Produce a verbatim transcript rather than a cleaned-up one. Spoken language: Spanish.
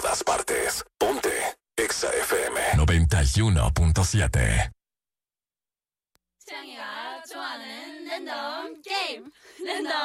todas partes. Ponte Exa F M noventa y uno punto siete. 창이가 좋아하는 랜덤 게임 랜덤